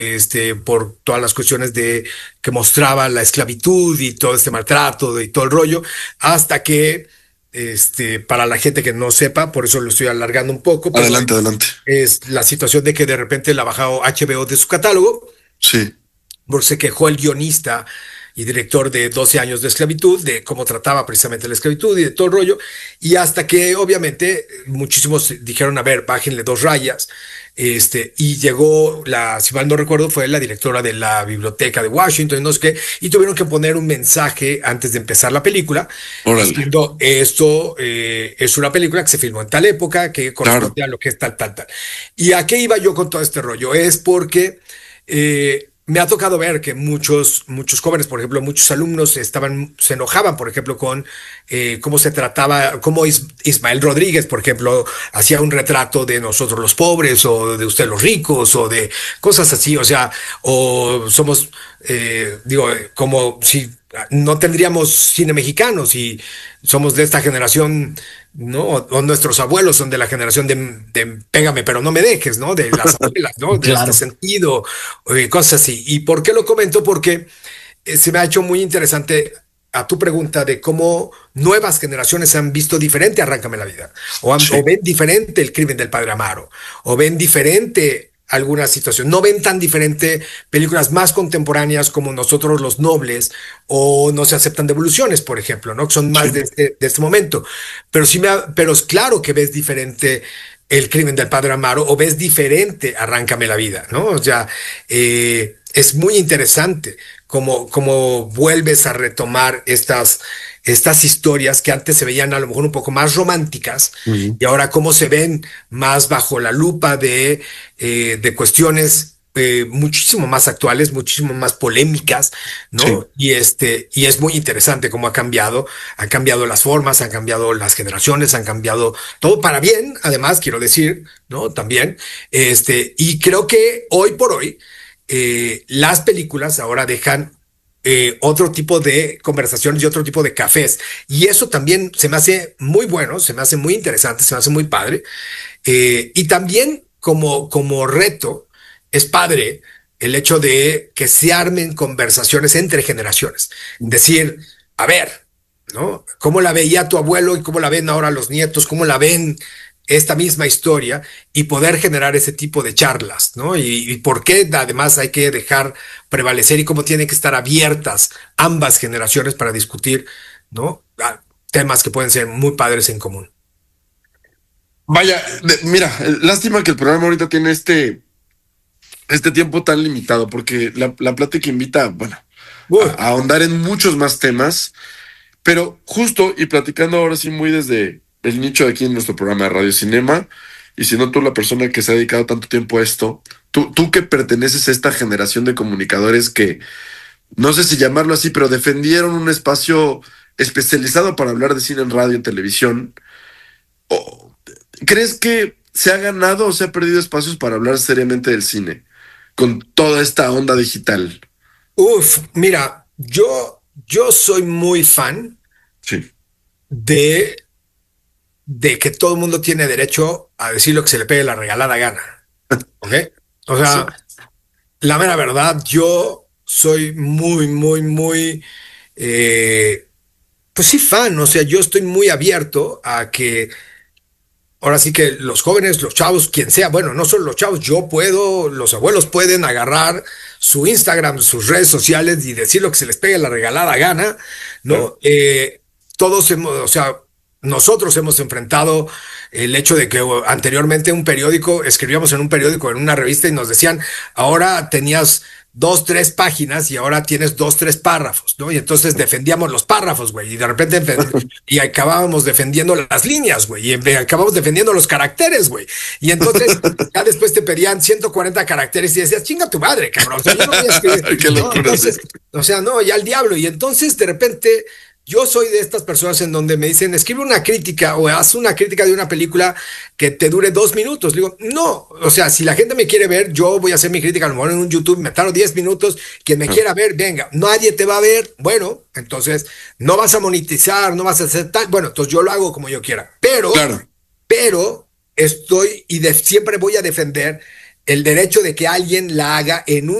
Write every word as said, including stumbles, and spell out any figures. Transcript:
este, por todas las cuestiones de que mostraba la esclavitud y todo este maltrato y todo el rollo, hasta que, este, para la gente que no sepa, por eso lo estoy alargando un poco, pero Adelante, adelante. es la situación de que de repente la bajó H B O de su catálogo, Sí, porque se quejó el guionista y director de doce años de esclavitud, de cómo trataba precisamente la esclavitud y de todo el rollo, y hasta que obviamente muchísimos dijeron, a ver, bájenle dos rayas, este, y llegó la, si mal no recuerdo, fue la directora de la biblioteca de Washington, y no sé qué, y tuvieron que poner un mensaje antes de empezar la película, órale. diciendo, esto eh, es una película que se filmó en tal época, que Claro, corresponde a lo que es tal, tal, tal. ¿Y a qué iba yo con todo este rollo? Es porque eh, me ha tocado ver que muchos, muchos jóvenes, por ejemplo, muchos alumnos estaban, se enojaban, por ejemplo, con eh, cómo se trataba, cómo Is- Ismael Rodríguez, por ejemplo, hacía un retrato de nosotros los pobres o de ustedes los ricos o de cosas así, o sea, o somos, eh, digo, eh, como si no tendríamos cine mexicano si somos de esta generación, ¿no? O, o nuestros abuelos son de la generación de, de Pégame, pero no me dejes, ¿no? De las abuelas, ¿no? De este Claro. sentido, eh, cosas así. ¿Y por qué lo comento? Porque eh, se me ha hecho muy interesante a tu pregunta de cómo nuevas generaciones han visto diferente Arráncame la vida, o, han- o sí, ven diferente el crimen del padre Amaro, o ven diferente alguna situación, no ven tan diferente películas más contemporáneas como Nosotros los Nobles o No se aceptan devoluciones, por ejemplo, ¿no? Que son más de sí, este, de este momento. Pero sí me ha- pero es claro que ves diferente el crimen del padre Amaro o ves diferente Arráncame la vida, ¿no? O sea, eh, es muy interesante cómo, cómo vuelves a retomar estas, estas historias que antes se veían a lo mejor un poco más románticas ujú, y ahora cómo se ven más bajo la lupa de, eh, de cuestiones eh, muchísimo más actuales, muchísimo más polémicas, sí, ¿no? Y este, y es muy interesante cómo ha cambiado, han cambiado las formas, han cambiado las generaciones, han cambiado todo para bien, además, quiero decir, ¿no? También, este, y creo que hoy por hoy, eh, las películas ahora dejan eh, otro tipo de conversaciones y otro tipo de cafés. Y eso también se me hace muy bueno, se me hace muy interesante, se me hace muy padre. Eh, y también como, como reto, es padre el hecho de que se armen conversaciones entre generaciones. Decir, a ver, ¿no? ¿Cómo la veía tu abuelo y cómo la ven ahora los nietos? ¿Cómo la ven esta misma historia? Y poder generar ese tipo de charlas, ¿no? Y, y por qué además hay que dejar prevalecer y cómo tienen que estar abiertas ambas generaciones para discutir, ¿no? Ah, temas que pueden ser muy padres en común. vaya, de- mira, eh, lástima que el programa ahorita tiene este, este tiempo tan limitado, porque la, la plática invita, bueno, a, Uh, a ahondar en muchos más temas, pero justo y platicando ahora sí muy desde el nicho de aquí en nuestro programa de Radio Cinema, y si no tú la persona que se ha dedicado tanto tiempo a esto, tú, tú que perteneces a esta generación de comunicadores que, no sé si llamarlo así, pero defendieron un espacio especializado para hablar de cine en radio y televisión. ¿O ¿Crees que se ha ganado o se ha perdido espacios para hablar seriamente del cine con toda esta onda digital? uf, mira, yo, yo soy muy fan Sí, de, de que todo el mundo tiene derecho a decir lo que se le pegue la regalada gana, ¿ok? O sí, sea, la mera verdad, yo soy muy, muy, muy, eh, pues sí, fan, o sea, yo estoy muy abierto a que ahora sí que los jóvenes, los chavos, quien sea, bueno, no solo los chavos, yo puedo, los abuelos pueden agarrar su Instagram, sus redes sociales y decir lo que se les pegue la regalada gana, claro. ¿no? Eh, todos hemos, o sea, nosotros hemos enfrentado el hecho de que o, anteriormente un periódico, escribíamos en un periódico, en una revista y nos decían, ahora tenías dos, tres páginas y ahora tienes dos, tres párrafos, ¿no? Y entonces defendíamos los párrafos, güey, y de repente y acabábamos defendiendo las líneas, güey, y acabamos defendiendo los caracteres, güey. Y entonces ya después te pedían ciento cuarenta caracteres y decías, chinga tu madre, cabrón. O sea, yo no voy a escribir, Qué ¿no? locura, sí. Entonces, o sea, no, ya al diablo. Y entonces de repente yo soy de estas personas en donde me dicen, escribe una crítica o haz una crítica de una película que te dure dos minutos. Le digo, no, o sea, si la gente me quiere ver, yo voy a hacer mi crítica a lo mejor en un YouTube, me tardo diez minutos, quien me Ah, quiera ver, venga, nadie te va a ver, bueno, entonces no vas a monetizar, no vas a hacer tal, bueno, entonces yo lo hago como yo quiera, pero, claro, pero estoy y de, siempre voy a defender el derecho de que alguien la haga en un